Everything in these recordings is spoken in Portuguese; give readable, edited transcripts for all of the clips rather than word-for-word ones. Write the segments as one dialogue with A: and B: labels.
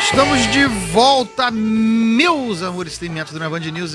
A: Estamos de volta, meus amores temeados na Band News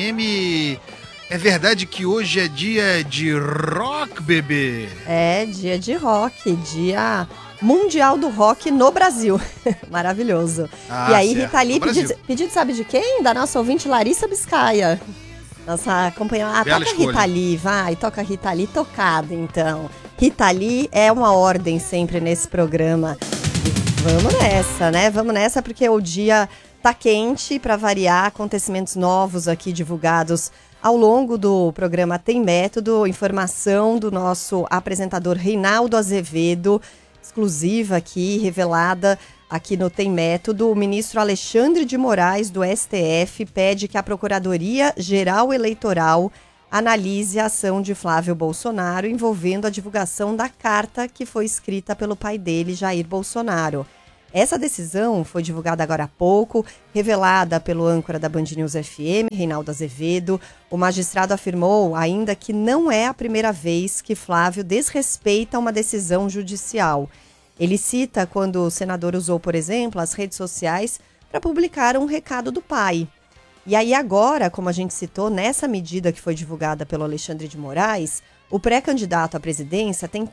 A: FM. É verdade que hoje é dia de rock, bebê?
B: É, dia de rock, dia mundial do rock no Brasil. Maravilhoso. E aí,
A: certo.
B: Rita Lee, pedido sabe de quem? Da nossa ouvinte Larissa Biscaia. Nossa companheira.
A: Bela
B: Toca
A: escolha.
B: Rita Lee, vai, toca Rita Lee, tocada então. Rita Lee é uma ordem sempre nesse programa. Vamos nessa, né? Vamos nessa porque o dia tá quente, para variar, acontecimentos novos aqui divulgados ao longo do programa Tem Método, informação do nosso apresentador Reinaldo Azevedo, exclusiva aqui, revelada aqui no Tem Método. O ministro Alexandre de Moraes, do STF, pede que a Procuradoria-Geral Eleitoral analise a ação de Flávio Bolsonaro envolvendo a divulgação da carta que foi escrita pelo pai dele, Jair Bolsonaro. Essa decisão foi divulgada agora há pouco, revelada pelo âncora da Band News FM, Reinaldo Azevedo. O magistrado afirmou ainda que não é a primeira vez que Flávio desrespeita uma decisão judicial. Ele cita quando o senador usou, por exemplo, as redes sociais para publicar um recado do pai. E aí agora, como a gente citou, nessa medida que foi divulgada pelo Alexandre de Moraes, o pré-candidato à presidência tem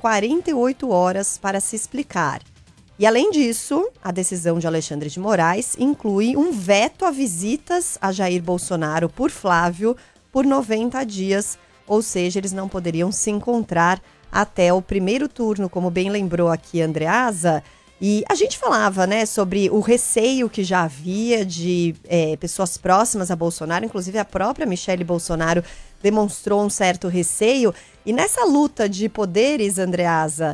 B: 48 horas para se explicar. E além disso, a decisão de Alexandre de Moraes inclui um veto a visitas a Jair Bolsonaro por Flávio por 90 dias, ou seja, eles não poderiam se encontrar até o primeiro turno, como bem lembrou aqui a Andreasa. E a gente falava, né, sobre o receio que já havia de pessoas próximas a Bolsonaro, inclusive a própria Michele Bolsonaro demonstrou um certo receio. E nessa luta de poderes, Andreasa,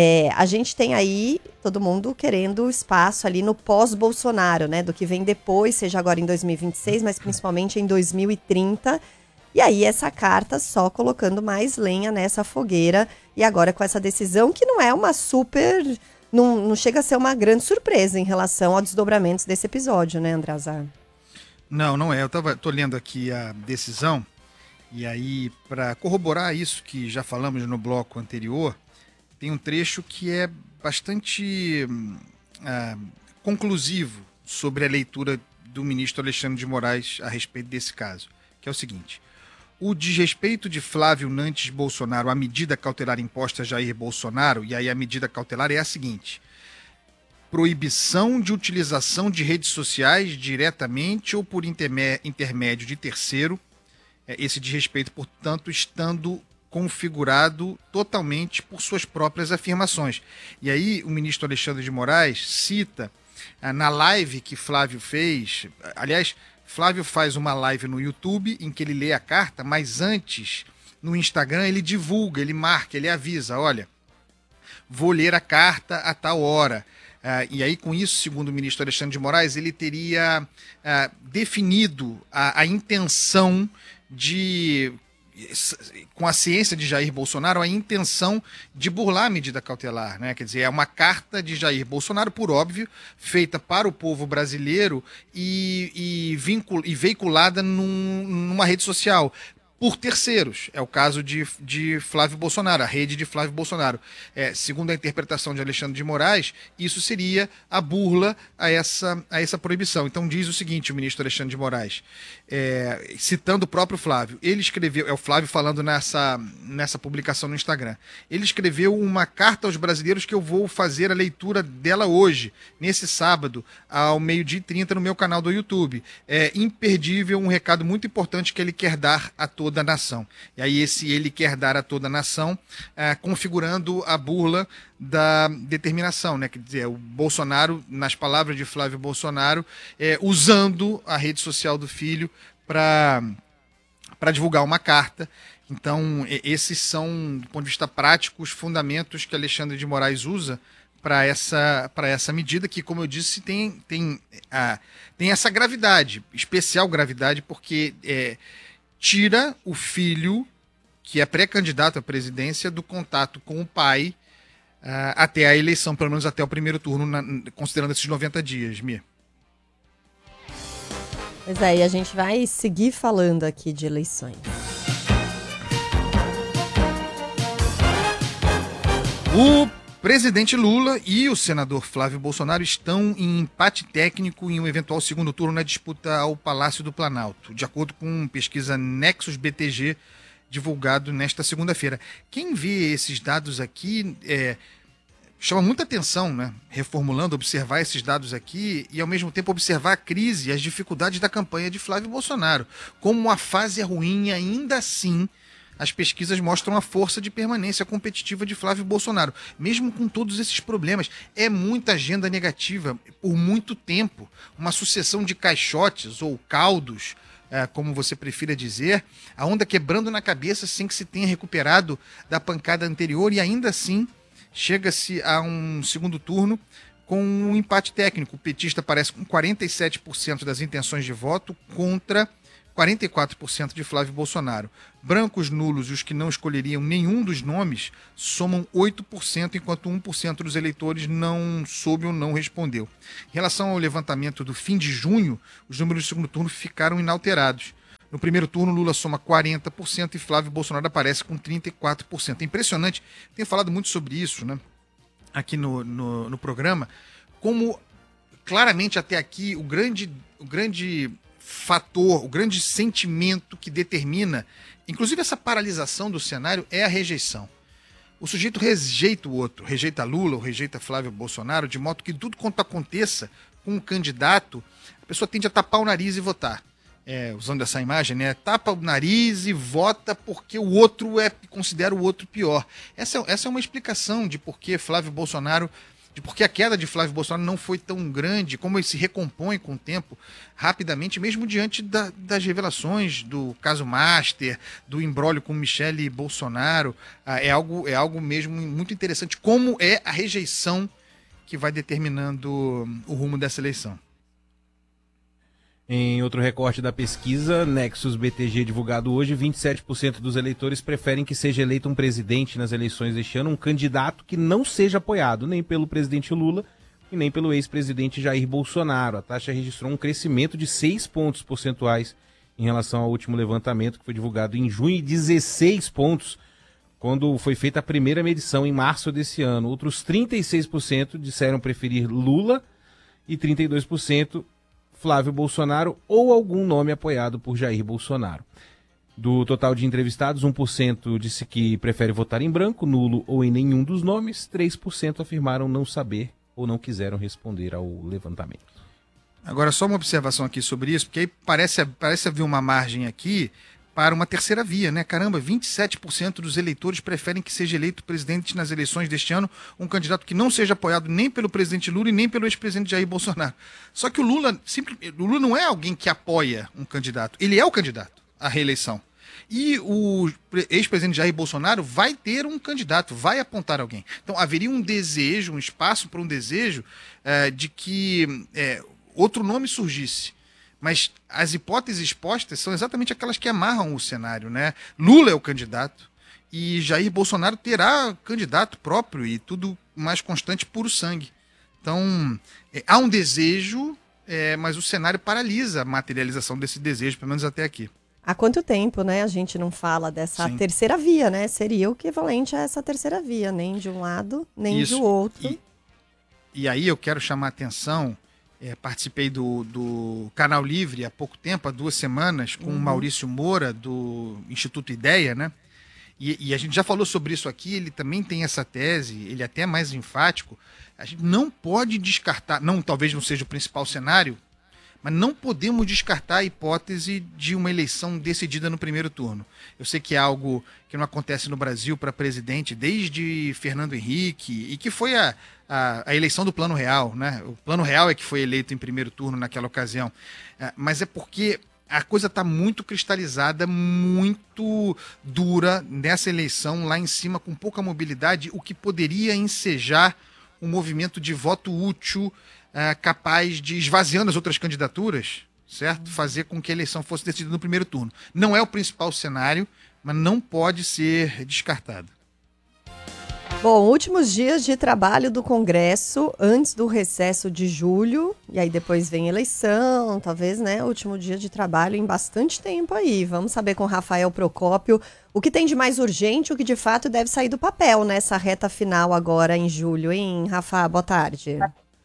B: a gente tem aí todo mundo querendo espaço ali no pós-Bolsonaro, né, do que vem depois, seja agora em 2026, mas principalmente em 2030. E aí essa carta só colocando mais lenha nessa fogueira. E agora com essa decisão que não é uma super... Não chega a ser uma grande surpresa em relação aos desdobramentos desse episódio, né, André Azar?
A: Não é. Tô lendo aqui a decisão, e aí, para corroborar isso que já falamos no bloco anterior, tem um trecho que é bastante conclusivo sobre a leitura do ministro Alexandre de Moraes a respeito desse caso, que é o seguinte: o desrespeito de Flávio Nantes Bolsonaro à medida cautelar imposta a Jair Bolsonaro, e aí a medida cautelar é a seguinte: proibição de utilização de redes sociais diretamente ou por intermédio de terceiro, esse desrespeito, portanto, estando configurado totalmente por suas próprias afirmações. E aí o ministro Alexandre de Moraes cita na live que Flávio fez, aliás, Flávio faz uma live no YouTube em que ele lê a carta, mas antes, no Instagram, ele divulga, ele marca, ele avisa: olha, vou ler a carta a tal hora. E aí, com isso, segundo o ministro Alexandre de Moraes, ele teria definido a intenção de... com a ciência de Jair Bolsonaro, a intenção de burlar a medida cautelar, né? Quer dizer, é uma carta de Jair Bolsonaro, por óbvio, feita para o povo brasileiro e veiculada numa rede social por terceiros. É o caso de Flávio Bolsonaro, a rede de Flávio Bolsonaro. Segundo a interpretação de Alexandre de Moraes, isso seria a burla a essa proibição. Então diz o seguinte, o ministro Alexandre de Moraes, citando o próprio Flávio, ele escreveu, é o Flávio falando nessa publicação no Instagram, ele escreveu uma carta aos brasileiros que eu vou fazer a leitura dela hoje, nesse sábado, ao 12h30 no meu canal do YouTube. É imperdível, um recado muito importante que ele quer dar a toda a nação. E aí ele quer dar a toda a nação, configurando a burla da determinação, né? Quer dizer, o Bolsonaro, nas palavras de Flávio Bolsonaro, usando a rede social do filho para divulgar uma carta. Então, esses são, do ponto de vista prático, os fundamentos que Alexandre de Moraes usa para essa medida, que, como eu disse, tem essa gravidade, especial gravidade, porque tira o filho, que é pré-candidato à presidência, do contato com o pai até a eleição, pelo menos até o primeiro turno, considerando esses 90 dias, Mir.
B: Pois é, e a gente vai seguir falando aqui de eleições.
A: O presidente Lula e o senador Flávio Bolsonaro estão em empate técnico em um eventual segundo turno na disputa ao Palácio do Planalto, de acordo com pesquisa Nexus BTG, divulgado nesta segunda-feira. Quem vê esses dados aqui chama muita atenção, né? Reformulando, observar esses dados aqui e, ao mesmo tempo, observar a crise e as dificuldades da campanha de Flávio Bolsonaro. Como a fase é ruim, ainda assim, as pesquisas mostram a força de permanência competitiva de Flávio Bolsonaro, mesmo com todos esses problemas. É muita agenda negativa por muito tempo, uma sucessão de caixotes ou caldos, como você prefira dizer, a onda quebrando na cabeça sem que se tenha recuperado da pancada anterior, e ainda assim chega-se a um segundo turno com um empate técnico. O petista aparece com 47% das intenções de voto contra 44% de Flávio Bolsonaro. Brancos, nulos e os que não escolheriam nenhum dos nomes somam 8%, enquanto 1% dos eleitores não soube ou não respondeu. Em relação ao levantamento do fim de junho, os números do segundo turno ficaram inalterados. No primeiro turno, Lula soma 40% e Flávio Bolsonaro aparece com 34%. É impressionante, tenho falado muito sobre isso, né, aqui no programa, como claramente até aqui o grande fator, o grande sentimento que determina, inclusive essa paralisação do cenário, é a rejeição. O sujeito rejeita o outro, rejeita Lula ou rejeita Flávio Bolsonaro, de modo que tudo quanto aconteça com o candidato, a pessoa tende a tapar o nariz e votar. Usando essa imagem, né? Tapa o nariz e vota porque o outro considera o outro pior. Essa é uma explicação de por que Flávio Bolsonaro, de por que a queda de Flávio Bolsonaro não foi tão grande, como ele se recompõe com o tempo, rapidamente, mesmo diante das revelações do caso Master, do imbróglio com Michele Bolsonaro. É algo mesmo muito interessante, como é a rejeição que vai determinando o rumo dessa eleição.
C: Em outro recorte da pesquisa, Nexus BTG divulgado hoje, 27% dos eleitores preferem que seja eleito um presidente nas eleições deste ano, um candidato que não seja apoiado nem pelo presidente Lula e nem pelo ex-presidente Jair Bolsonaro. A taxa registrou um crescimento de 6 pontos percentuais em relação ao último levantamento, que foi divulgado em junho, e 16 pontos quando foi feita a primeira medição em março desse ano. Outros 36% disseram preferir Lula e 32% Flávio Bolsonaro ou algum nome apoiado por Jair Bolsonaro. Do total de entrevistados, 1% disse que prefere votar em branco, nulo ou em nenhum dos nomes, 3% afirmaram não saber ou não quiseram responder ao levantamento.
A: Agora, só uma observação aqui sobre isso, porque aí parece haver uma margem aqui para uma terceira via, né? Caramba, 27% dos eleitores preferem que seja eleito presidente nas eleições deste ano um candidato que não seja apoiado nem pelo presidente Lula e nem pelo ex-presidente Jair Bolsonaro. Só que o Lula não é alguém que apoia um candidato, ele é o candidato à reeleição. E o ex-presidente Jair Bolsonaro vai ter um candidato, vai apontar alguém. Então haveria um desejo, um espaço para um desejo de que outro nome surgisse. Mas as hipóteses expostas são exatamente aquelas que amarram o cenário, né? Lula é o candidato e Jair Bolsonaro terá candidato próprio e tudo mais constante, puro sangue. Então, há um desejo, mas o cenário paralisa a materialização desse desejo, pelo menos até aqui.
B: Há quanto tempo, né, a gente não fala dessa
A: Sim.
B: terceira via, né? Seria o equivalente a essa terceira via, nem de um lado, nem
A: Isso.
B: do outro.
A: E aí eu quero chamar a atenção. Participei do Canal Livre há pouco tempo, há 2 semanas, com o Maurício Moura, do Instituto Ideia, né? E a gente já falou sobre isso aqui, ele também tem essa tese, ele é até mais enfático. A gente não pode descartar, talvez não seja o principal cenário, mas não podemos descartar a hipótese de uma eleição decidida no primeiro turno. Eu sei que é algo que não acontece no Brasil para presidente desde Fernando Henrique, e que foi a eleição do Plano Real, né? O Plano Real é que foi eleito em primeiro turno naquela ocasião. Mas é porque a coisa está muito cristalizada, muito dura nessa eleição, lá em cima, com pouca mobilidade, o que poderia ensejar um movimento de voto útil, capaz de, esvaziando as outras candidaturas, certo? Fazer com que a eleição fosse decidida no primeiro turno. Não é o principal cenário, mas não pode ser descartado.
B: Bom, últimos dias de trabalho do Congresso antes do recesso de julho, e aí depois vem eleição, talvez, né, último dia de trabalho em bastante tempo aí. Vamos saber com Rafael Procópio o que tem de mais urgente, o que de fato deve sair do papel nessa reta final agora em julho, hein, Rafa? Boa tarde.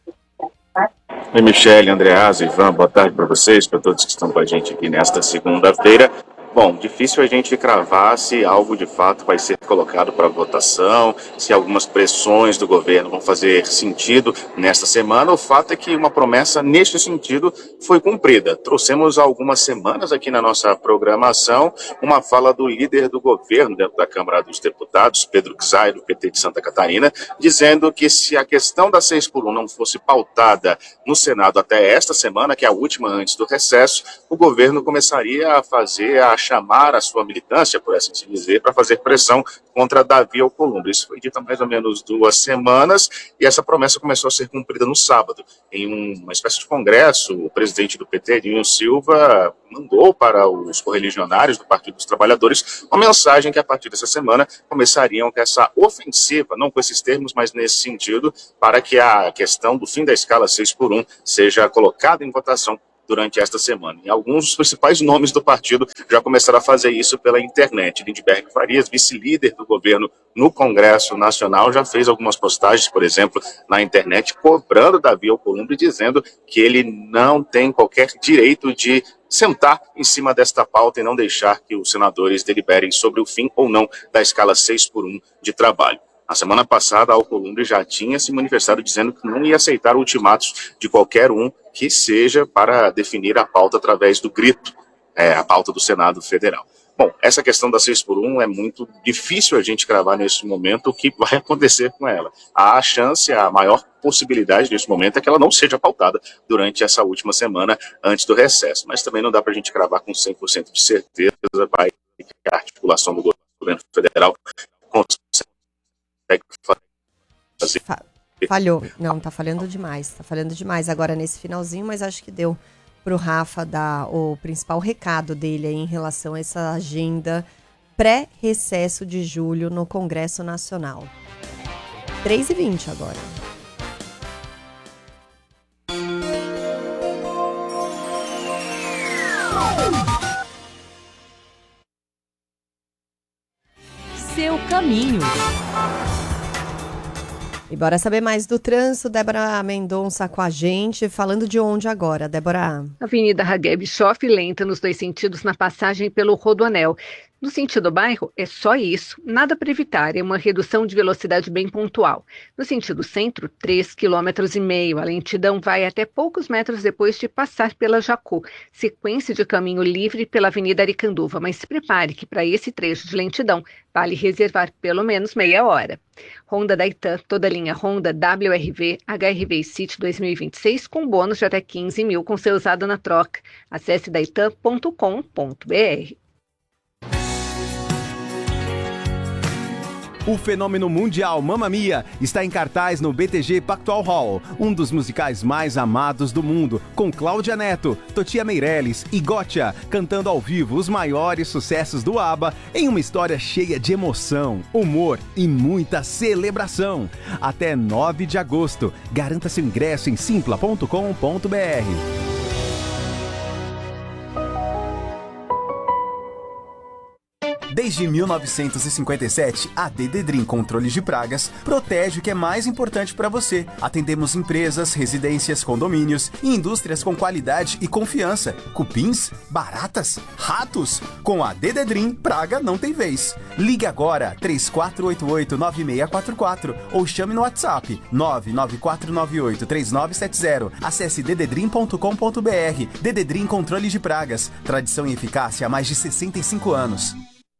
D: Oi, Michele, Andreasa, Ivan, boa tarde para vocês, para todos que estão com a gente aqui nesta segunda-feira. Bom, difícil a gente cravar se algo de fato vai ser colocado para votação, se algumas pressões do governo vão fazer sentido nesta semana. O fato é que uma promessa neste sentido foi cumprida. Trouxemos há algumas semanas aqui na nossa programação uma fala do líder do governo dentro da Câmara dos Deputados, Pedro Czai, do PT de Santa Catarina, dizendo que se a questão da 6x1 não fosse pautada no Senado até esta semana, que é a última antes do recesso, o governo começaria a chamar a sua militância, por assim se dizer, para fazer pressão contra Davi Alcolumbre. Isso foi dito há mais ou menos 2 semanas e essa promessa começou a ser cumprida no sábado. Em uma espécie de congresso, o presidente do PT, Edinho Silva, mandou para os correligionários do Partido dos Trabalhadores uma mensagem que a partir dessa semana começariam com essa ofensiva, não com esses termos, mas nesse sentido, para que a questão do fim da escala 6x1 seja colocada em votação durante esta semana. E alguns dos principais nomes do partido já começaram a fazer isso pela internet. Lindbergh Farias, vice-líder do governo no Congresso Nacional, já fez algumas postagens, por exemplo, na internet, cobrando Davi Alcolumbre, dizendo que ele não tem qualquer direito de sentar em cima desta pauta e não deixar que os senadores deliberem sobre o fim ou não da escala 6x1 de trabalho. Na semana passada, Alcolumbre já tinha se manifestado dizendo que não ia aceitar ultimatos de qualquer um que seja para definir a pauta através do grito, a pauta do Senado Federal. Bom, essa questão da 6x1 é muito difícil a gente cravar nesse momento o que vai acontecer com ela. A chance, a maior possibilidade nesse momento é que ela não seja pautada durante essa última semana antes do recesso. Mas também não dá para a gente cravar com 100% de certeza vai que a articulação do governo federal consegue fazer.
B: Falhou. Não, tá falhando demais. Tá falhando demais agora nesse finalzinho, mas acho que deu pro Rafa dar o principal recado dele aí em relação a essa agenda pré-recesso de julho no Congresso Nacional. 3h20 agora.
E: Seu caminho.
B: E bora saber mais do trânsito. Débora Mendonça com a gente. Falando de onde agora, Débora?
F: Avenida Raguel Bischoff, lenta nos 2 sentidos na passagem pelo Rodoanel. No sentido bairro, é só isso, nada para evitar, é uma redução de velocidade bem pontual. No sentido centro, 3,5 km. A lentidão vai até poucos metros depois de passar pela Jacu. Sequência de caminho livre pela Avenida Aricanduva, mas se prepare que para esse trecho de lentidão vale reservar pelo menos meia hora. Honda da Itan, toda linha Honda, WRV, HRV e City 2026 com bônus de até 15 mil com ser usado na troca. Acesse daitan.com.br.
G: O fenômeno mundial Mamma Mia está em cartaz no BTG Pactual Hall, um dos musicais mais amados do mundo, com Cláudia Neto, Totia Meirelles e Gotcha cantando ao vivo os maiores sucessos do ABBA em uma história cheia de emoção, humor e muita celebração. Até 9 de agosto. Garanta seu ingresso em simpla.com.br. Desde 1957, a Dededrim Controles de Pragas protege o que é mais importante para você. Atendemos empresas, residências, condomínios e indústrias com qualidade e confiança. Cupins, baratas, ratos. Com a Dededrim, praga não tem vez. Ligue agora 3488-9644 ou chame no WhatsApp 99498-3970. Acesse dededrim.com.br. Dededrim Controle de Pragas. Tradição e eficácia há mais de 65 anos.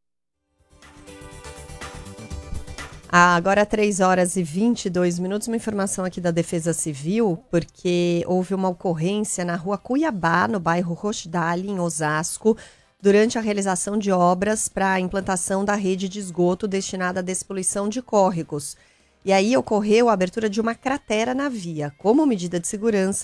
B: Agora 3h22, uma informação aqui da Defesa Civil, porque houve uma ocorrência na rua Cuiabá, no bairro Rochdale, em Osasco, durante a realização de obras para a implantação da rede de esgoto destinada à despoluição de córregos. E aí ocorreu a abertura de uma cratera na via. Como medida de segurança,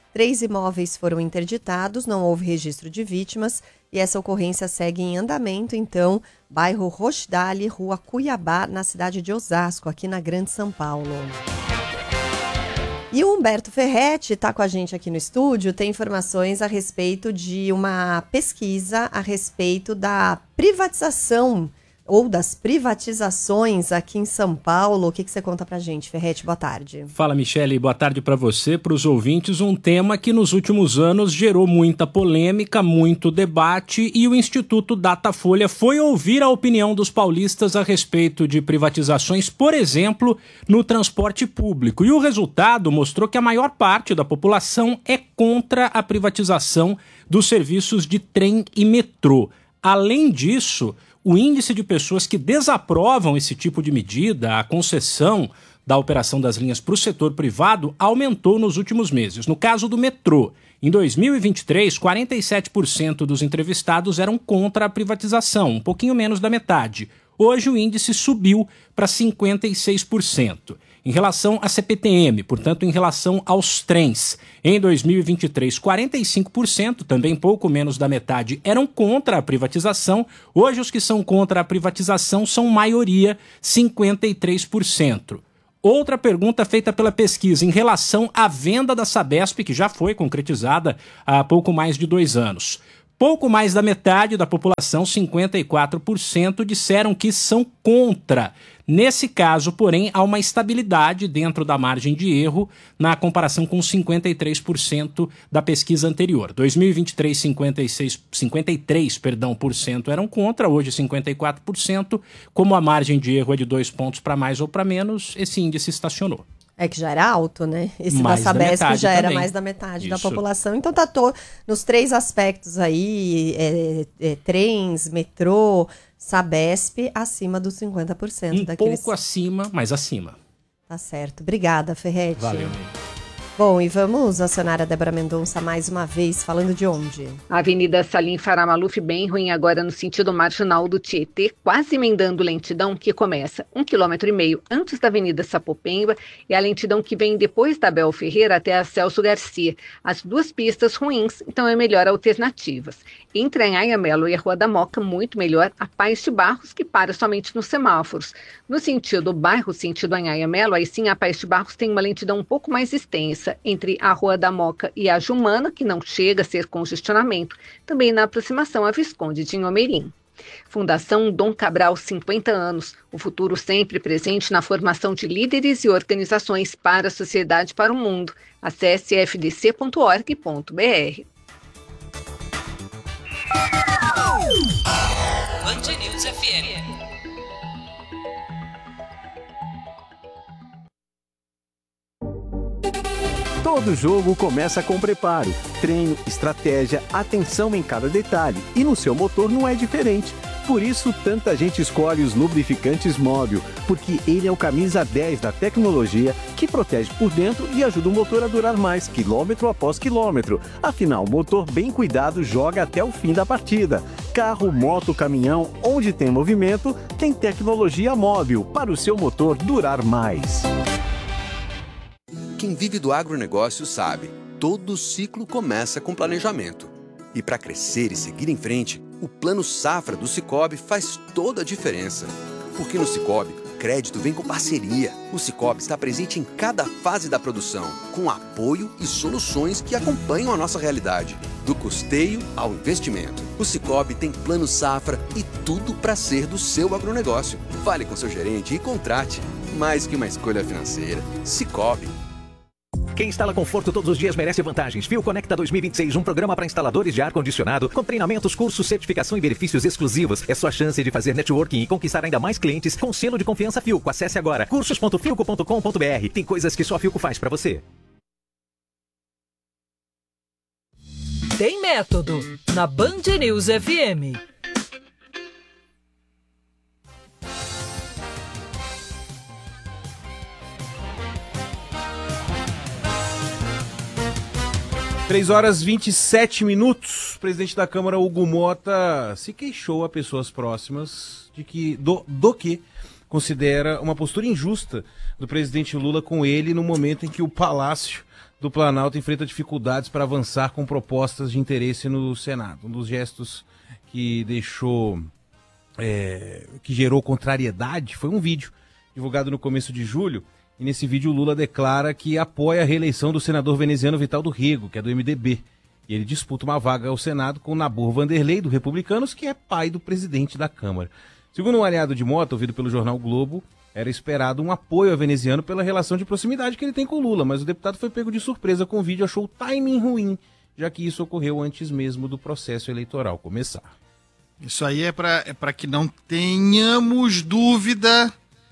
B: 3 imóveis foram interditados, não houve registro de vítimas e essa ocorrência segue em andamento, então, bairro Rochdale, rua Cuiabá, na cidade de Osasco, aqui na Grande São Paulo. E o Humberto Ferretti está com a gente aqui no estúdio, tem informações a respeito de uma pesquisa a respeito da privatização ou das privatizações aqui em São Paulo. O que você conta pra gente, Ferretti? Boa tarde.
H: Fala, Michele. Boa tarde para você, para os ouvintes. Um tema que nos últimos anos gerou muita polêmica, muito debate, e o Instituto Datafolha foi ouvir a opinião dos paulistas a respeito de privatizações, por exemplo, no transporte público. E o resultado mostrou que a maior parte da população é contra a privatização dos serviços de trem e metrô. Além disso, o índice de pessoas que desaprovam esse tipo de medida, a concessão da operação das linhas para o setor privado, aumentou nos últimos meses. No caso do metrô, em 2023, 47% dos entrevistados eram contra a privatização, um pouquinho menos da metade. Hoje o índice subiu para 56%. Em relação à CPTM, portanto, em relação aos trens, em 2023, 45%, também pouco menos da metade, eram contra a privatização. Hoje, os que são contra a privatização são maioria, 53%. Outra pergunta feita pela pesquisa em relação à venda da Sabesp, que já foi concretizada há pouco mais de 2 anos. Pouco mais da metade da população, 54%, disseram que são contra. Nesse caso, porém, há uma estabilidade dentro da margem de erro na comparação com 53% da pesquisa anterior. 2023, 53% eram contra, hoje 54%. Como a margem de erro é de 2 pontos para mais ou para menos, esse índice estacionou.
B: É que já era alto, né? Esse
H: Mais
B: da Sabesp
H: da
B: já
H: também.
B: era mais da metade da
H: Isso.
B: população. Então tá nos 3 aspectos aí, trens, metrô, Sabesp, acima dos 50% daqueles...
H: Pouco acima, mas acima.
B: Tá certo. Obrigada, Ferretti.
H: Valeu.
B: Bom, e vamos acionar a Débora Mendonça mais uma vez, falando de onde?
F: A Avenida Salim Farah Maluf bem ruim agora no sentido marginal do Tietê, quase emendando lentidão que começa 1,5 km antes da Avenida Sapopemba e a lentidão que vem depois da Abel Ferreira até a Celso Garcia. As 2 pistas ruins, então é melhor alternativas. Entre a Anhaia Melo e a Rua da Moca, muito melhor a Paes de Barros, que para somente nos semáforos. No sentido bairro, sentido Anhaia Melo, aí sim a Paes de Barros tem uma lentidão um pouco mais extensa entre a Rua da Moca e a Jumana, que não chega a ser congestionamento, também na aproximação a Visconde de Inhomerim. Fundação Dom Cabral, 50 anos. O futuro sempre presente na formação de líderes e organizações para a sociedade e para o mundo. Acesse fdc.org.br.
E: Band News FM.
G: Todo jogo começa com preparo, treino, estratégia, atenção em cada detalhe. E no seu motor não é diferente. Por isso, tanta gente escolhe os lubrificantes Móbil, porque ele é o camisa 10 da tecnologia que protege por dentro e ajuda o motor a durar mais, quilômetro após quilômetro. Afinal, o motor bem cuidado joga até o fim da partida. Carro, moto, caminhão, onde tem movimento, tem tecnologia Móbil para o seu motor durar mais.
I: Quem vive do agronegócio sabe, todo ciclo começa com planejamento. E para crescer e seguir em frente, o Plano Safra do Sicoob faz toda a diferença. Porque no Sicoob, crédito vem com parceria. O Sicoob está presente em cada fase da produção, com apoio e soluções que acompanham a nossa realidade. Do custeio ao investimento. O Sicoob tem Plano Safra e tudo para ser do seu agronegócio. Fale com seu gerente e contrate. Mais que uma escolha financeira. Sicoob.
J: Quem instala conforto todos os dias merece vantagens. Fio Conecta 2026, um programa para instaladores de ar-condicionado, com treinamentos, cursos, certificação e benefícios exclusivos. É sua chance de fazer networking e conquistar ainda mais clientes com selo de confiança Filco. Acesse agora cursos.filco.com.br. Tem coisas que só a Filco faz para você.
E: Tem método na Band News FM.
C: Três horas e 27 minutos. O presidente da Câmara, Hugo Mota, se queixou a pessoas próximas de que do que considera uma postura injusta do presidente Lula com ele no momento em que o Palácio do Planalto enfrenta dificuldades para avançar com propostas de interesse no Senado. Um dos gestos que que gerou contrariedade foi um vídeo divulgado no começo de julho, e nesse vídeo o Lula declara que apoia a reeleição do senador veneziano Vital do Rego, que é do MDB, e ele disputa uma vaga ao Senado com Nabor Vanderlei, do Republicanos, que é pai do presidente da Câmara. Segundo um aliado de Mota, ouvido pelo jornal Globo, era esperado um apoio ao veneziano pela relação de proximidade que ele tem com Lula, mas o deputado foi pego de surpresa com o vídeo e achou o timing ruim, já que isso ocorreu antes mesmo do processo eleitoral começar.
A: Isso aí é para que não tenhamos dúvida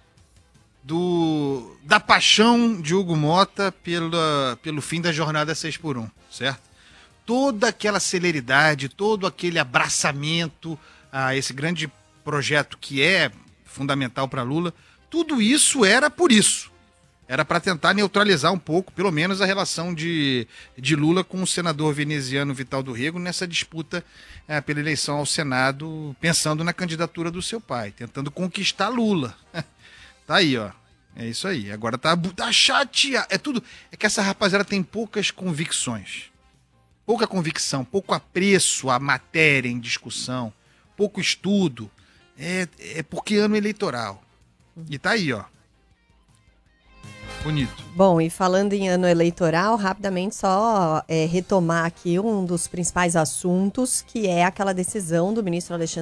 A: da paixão de Hugo Mota pelo fim da jornada 6x1, certo? Toda aquela celeridade, todo aquele abraçamento a esse grande projeto que é fundamental para Lula, tudo isso era por isso. Era para tentar neutralizar um pouco, pelo menos, a relação de Lula com o senador veneziano Vital do Rego nessa disputa pela eleição ao Senado, pensando na candidatura do seu pai, tentando conquistar Lula. Tá aí, ó. É isso aí. Agora tá chateado. É que essa rapaziada tem poucas convicções. Pouca convicção, pouco apreço à matéria em discussão, pouco estudo. É porque ano eleitoral. E tá aí, ó. Bonito.
B: Bom, e falando em ano eleitoral, rapidamente só retomar aqui um dos principais assuntos, que é aquela decisão do ministro Alexandre